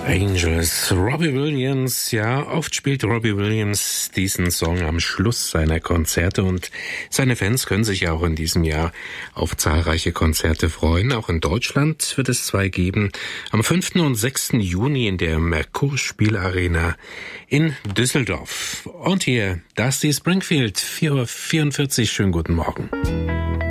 Angels, Robbie Williams. Ja, oft spielt Robbie Williams diesen Song am Schluss seiner Konzerte und seine Fans können sich ja auch in diesem Jahr auf zahlreiche Konzerte freuen. Auch in Deutschland wird es 2 geben. Am 5. und 6. Juni in der Merkur-Spielarena in Düsseldorf. Und hier Dusty Springfield, 4:44 Uhr. Schönen guten Morgen.